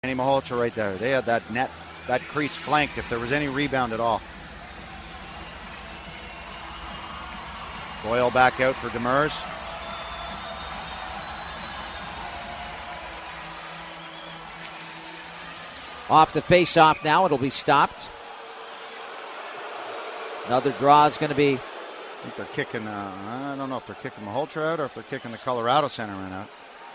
Manny Malhotra right there. They had that net, that crease flanked if there was any rebound at all. Boyle back out for Demers. Off the face-off now. It'll be stopped. Another draw is going to be... I think they're kicking, I don't know if they're kicking Malhotra out or if they're kicking the Colorado centerman out.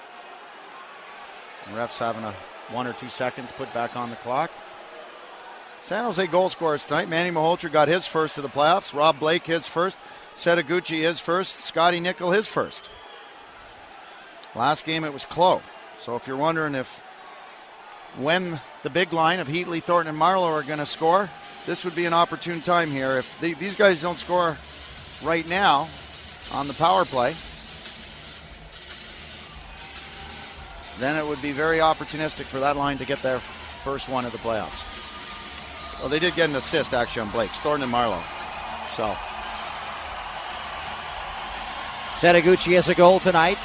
The ref's having a 1 or 2 seconds put back on the clock. San Jose goal scorers tonight. Manny Malhotra got his first of the playoffs. Rob Blake his first. Setaguchi his first. Scotty Nickel his first. Last game it was Clough. So if you're wondering when the big line of Heatley, Thornton, and Marleau are going to score, this would be an opportune time here. If these guys don't score right now on the power play, then it would be very opportunistic for that line to get their first one of the playoffs. Well, they did get an assist actually on Blake, Thornton and Marleau. So Setaguchi has a goal tonight.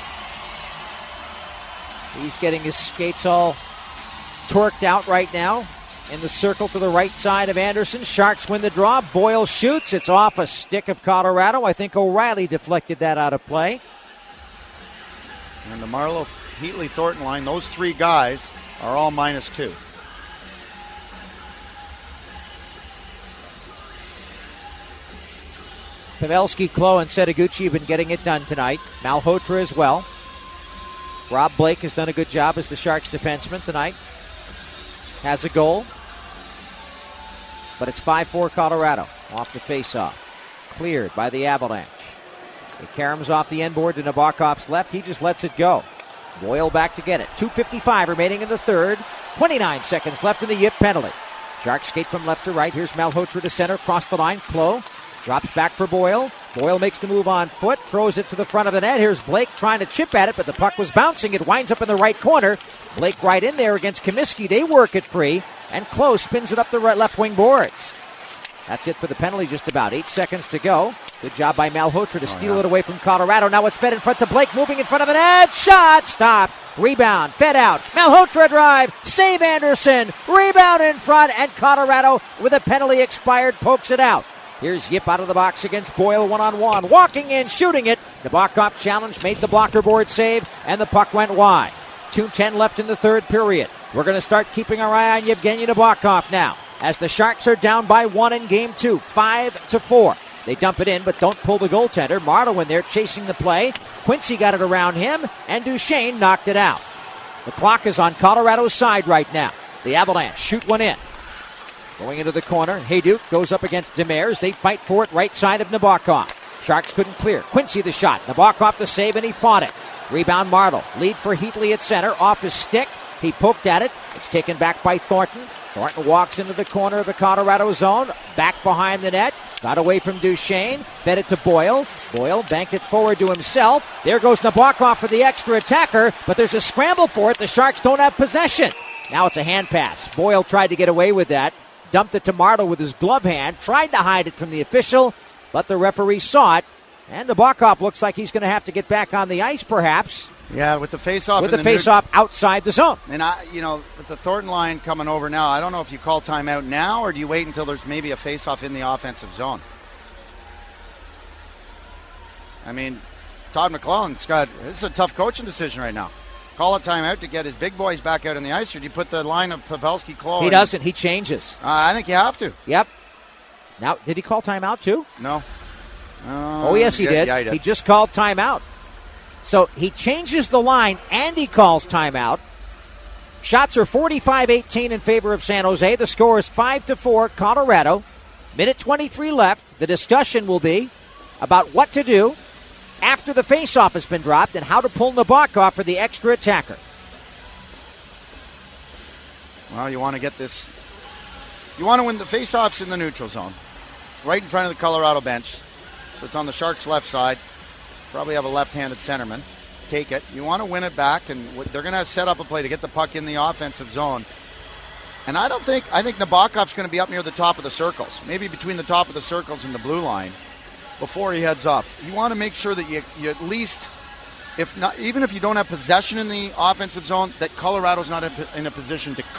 He's getting his skates all torqued out right now. In the circle to the right side of Anderson. Sharks win the draw. Boyle shoots. It's off a stick of Colorado. I think O'Reilly deflected that out of play. And the Marleau, Heatley, Thornton line, those three guys are all -2. Pavelski, Clough, and Setaguchi have been getting it done tonight. Malhotra as well. Rob Blake has done a good job as the Sharks defenseman tonight. Has a goal. But it's 5-4 Colorado off the faceoff. Cleared by the Avalanche. It caroms off the end board to Nabokov's left. He just lets it go. Boyle back to get it. 2:55 remaining in the third. 29 seconds left in the Yip penalty. Sharks skate from left to right. Here's Malhotra to center. Cross the line. Clough drops back for Boyle. Boyle makes the move on foot. Throws it to the front of the net. Here's Blake trying to chip at it, but the puck was bouncing. It winds up in the right corner. Blake right in there against Comiskey. They work it free. And Clough spins it up the left wing boards. That's it for the penalty, just about 8 seconds to go. Good job by Malhotra to steal it away from Colorado. Now it's fed in front to Blake, moving in front of the net. Shot, stop, rebound, fed out. Malhotra drive, save Anderson, rebound in front, and Colorado, with a penalty expired, pokes it out. Here's Yip out of the box against Boyle, one-on-one. Walking in, shooting it. Nabokov challenge, made the blocker board save, and the puck went wide. 2:10 left in the third period. We're going to start keeping our eye on Yevgeny Nabokov now, as the Sharks are down by 1 in game 2, 5-4. They dump it in, but don't pull the goaltender. Marleau in there chasing the play. Quincy got it around him, and Duchesne knocked it out. The clock is on Colorado's side right now. The Avalanche shoot one in. Going into the corner, Hayduk goes up against Demers. They fight for it right side of Nabokov. Sharks couldn't clear. Quincy the shot. Nabokov the save, and he fought it. Rebound Marleau. Lead for Heatley at center. Off his stick. He poked at it. It's taken back by Thornton. Thornton walks into the corner of the Colorado zone. Back behind the net. Got away from Duchesne. Fed it to Boyle. Boyle banked it forward to himself. There goes Nabokov for the extra attacker. But there's a scramble for it. The Sharks don't have possession. Now it's a hand pass. Boyle tried to get away with that. Dumped it to Marleau with his glove hand. Tried to hide it from the official. But the referee saw it. And Nabokov looks like he's going to have to get back on the ice, perhaps. Yeah, with the face-off. With the face-off outside the zone. And, with the Thornton line coming over now, I don't know if you call timeout now or do you wait until there's maybe a face-off in the offensive zone. I mean, Todd McClellan's this is a tough coaching decision right now. Call a timeout to get his big boys back out in the ice, or do you put the line of Pavelski, Clough? He doesn't. He changes. I think you have to. Yep. Now, did he call timeout too? No. Oh, yes, he did. Yeah, he did. He just called timeout. So he changes the line and he calls timeout. Shots are 45-18 in favor of San Jose. The score is 5-4 Colorado. Minute 23 left. The discussion will be about what to do after the faceoff has been dropped and how to pull Nabokov for the extra attacker. Well, you want to get this. You want to win the faceoffs in the neutral zone, right in front of the Colorado bench. So it's on the Sharks' left side. Probably have a left-handed centerman. Take it. You want to win it back, and they're going to set up a play to get the puck in the offensive zone. And I think Nabokov's going to be up near the top of the circles, maybe between the top of the circles and the blue line before he heads off. You want to make sure that you at least if not, even if you don't have possession in the offensive zone, that Colorado's not in a position to